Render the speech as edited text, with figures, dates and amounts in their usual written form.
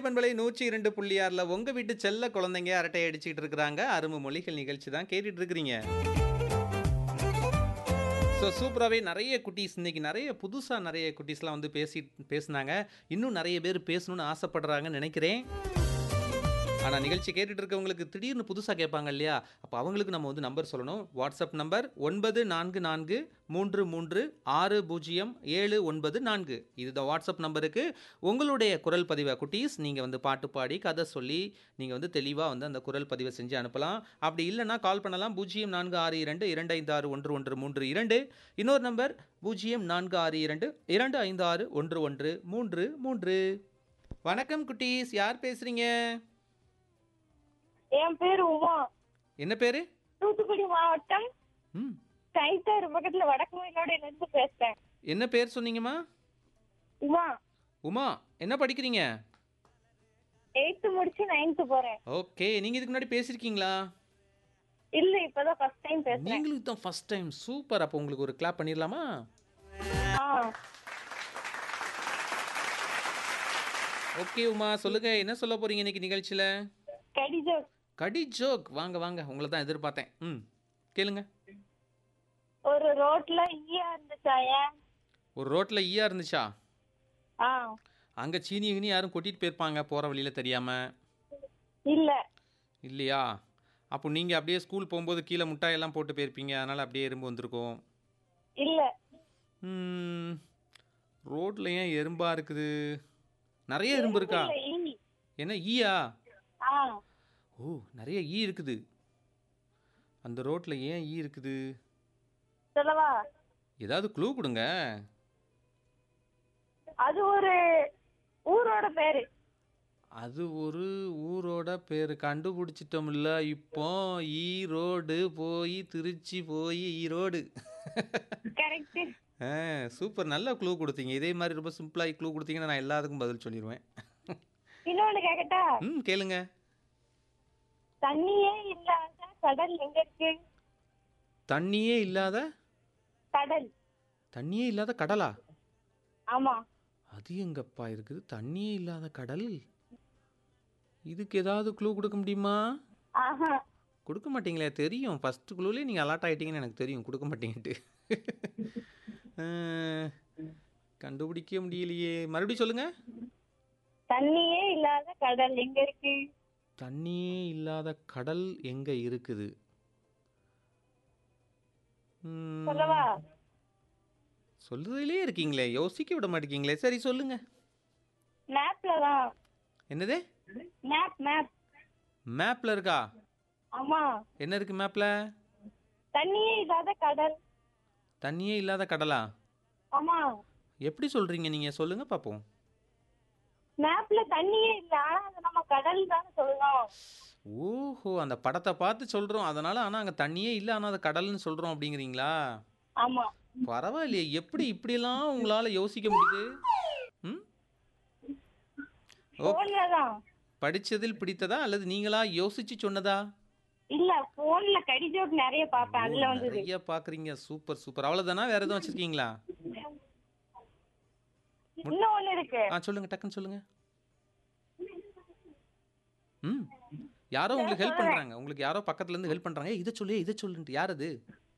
பண்பலை 102.6ல உங்க வீட்டு செல்ல குழந்தைங்க அரட்டை அடிச்சிட்டு இருக்கிறாங்க. அரும்பு மொழிகள் நிகழ்ச்சி தான் கேட்டுட்டு இருக்கிறீங்க. சூப்பராகவே நிறைய குட்டீஸ் இன்னைக்கு நிறைய குட்டீஸ்லாம் வந்து பேசுனாங்க. இன்னும் நிறைய பேர் பேசணும்னு ஆசைப்படுறாங்கன்னு நினைக்கிறேன். ஆனால் நிகழ்ச்சி கேட்டுட்டு இருக்கவங்களுக்கு திடீர்னு புதுசாக கேட்பாங்க இல்லையா, அப்போ அவங்களுக்கு நம்ம வந்து நம்பர் சொல்லணும். WhatsApp number 9443360794. இதுதான் வாட்ஸ்அப் நம்பருக்கு உங்களுடைய குரல் பதிவை குட்டீஸ் நீங்கள் வந்து பாட்டு பாடி கதை சொல்லி நீங்கள் வந்து தெளிவாக வந்து அந்த குரல் பதிவை செஞ்சு அனுப்பலாம். அப்படி இல்லைன்னா கால் பண்ணலாம் 0462256132. இன்னொரு நம்பர் 0462256133. வணக்கம் குட்டீஸ், யார் பேசுகிறீங்க? என் பேரு உமா. என்ன பேரு? தூத்துக்குடி மாவட்டம் கைத்தாறு பக்கத்துல வடக்கு மயிலோட இருந்து பேசுறேன். என்ன பேர் சொன்னீங்கம்மா? உமா. உமா, என்ன படிக்கிறீங்க? 8th முடிச்சு 9th போறேன். ஓகே, நீங்க இதுக்கு முன்னாடி பேசிருக்கீங்களா? இல்ல, இப்பதான் ஃபர்ஸ்ட் டைம் பேசுறேன். நீங்களுக்கு தான் ஃபர்ஸ்ட் டைம். சூப்பர். அப்போ உங்களுக்கு ஒரு கிளாப் பண்ணிடலாமா? ஓகே உமா, சொல்லுங்க, என்ன சொல்ல போறீங்க இன்னைக்கு நிகழ்ச்சியில? கடி ஜோக். வாங்க வாங்க, உங்களை தான் எதிர்பார்த்தேன். கேளுங்க. ஒரு ரோட்ல ஈயா இருந்துச்சாயா? ஒரு ரோட்ல ஈயா இருந்துச்சா? அங்க சீனி கினி யாரும் கொட்டிட்டு போயிருப்பாங்க போற வழியில தெரியாம. இல்ல. இல்லையா? அப்போ நீங்க அப்படியே ஸ்கூல் போகும்போது கீழே முட்டாய் எல்லாம் போட்டு போயிருப்பீங்க, அதனால அப்படியே எறும்பு வந்திருக்கும். இல்ல. ரோட்ல ஏன் எறும்பா இருக்குது? நிறைய எறும்பு இருக்கா? என்ன ஈயா? ஓ, நிறைய ஈ இருக்குது அந்த ரோட்ல. ஏன் ஈ இருக்குது? சொல்லவா? ஏதாவது க்ளூ கொடுங்க. அது ஒரு ஊரோட பேரு. அது ஒரு ஊரோட பேரு. கண்டுபிடிச்சிட்டோம்ல. இப்போ ஈரோடு போய் திருச்சி போய் ஈரோடு. கரெக்ட். சூப்பர், நல்ல க்ளூ கொடுத்தீங்க. இதே மாதிரி ரொம்ப சிம்பிளா க்ளூ கொடுத்தீங்கன்னா நான் எல்லாத்துக்கும் பதில் சொல்லிடுவேன். இன்னொன்னு கேக்கட்டா? கேளுங்க. தண்ணியே இல்லாத கடல் எங்க இருக்கு? தண்ணியே இல்லாத கடல். தண்ணியே இல்லாத கடலா? ஆமா. அது எங்கப்பா இருக்குது? தண்ணியே இல்லாத கடல். இதுக்கு ஏதாவது க்ளூ கொடுக்க முடியுமா? கொடுக்க மாட்டீங்களே. தெரியும், ஃபர்ஸ்ட் க்ளூலேயே நீங்கள் அலர்ட் ஆகிட்டீங்கன்னு எனக்கு தெரியும். கொடுக்க மாட்டீங்கன்ட்டு. கண்டுபிடிக்க முடியலையே. மறுபடியும் சொல்லுங்க. தண்ணியே இல்லாத கடல் எங்க இருக்கு? தண்ணியே இல்லாத கடல் எங்க இருக்குது? சொல்லவா? சொல்றதுலயே இருக்கீங்களே, யோசிக்க விட மாட்டீங்களே. சரி சொல்லுங்க. மேப்ல தான். என்னது? மேப். மேப்ல இருக்கா? ஆமா. என்ன இருக்கு மேப்ல? தண்ணியே இல்லாத கடல். தண்ணியே இல்லாத கடலா? ஆமா. எப்படி சொல்றீங்க நீங்க? சொல்லுங்க பாப்போம். மேப்ல தண்ணியே இல்ல, ஆனா அது நம்ம கடல் தான் சொல்லணும். ஓஹோ, அந்த படத்தை பார்த்து சொல்றோம் அதனால. ஆனா அங்க தண்ணியே இல்ல, ஆனா அது கடல்னு சொல்றோம் அப்படிங்கிறீங்களா? ஆமா. பரவாயில்லையே, எப்படி இப்படிலாம் உங்களால யோசிக்க முடியுது? படிச்சதில் பிடித்ததா அல்லது நீங்களா யோசிச்சு சொன்னதா? இல்ல, போன்ல கடி ஜோக் நிறைய பாப்பேன், அதுல வந்து நிறைய பாக்குறீங்க. Super super. அவ்வளவுதானா? வேற எதுவும் வச்சிருக்கீங்களா? இன்னும் ஒண்ணு இருக்கு. சொல்லுங்க, டக்குன்னு சொல்லுங்க. யாரோ உங்களுக்கு ஹெல்ப் பண்றாங்க. உங்களுக்கு யாரோ பக்கத்துல இருந்து ஹெல்ப் பண்றாங்க. இதை சொல்லுன்ட்டு. யார் அது?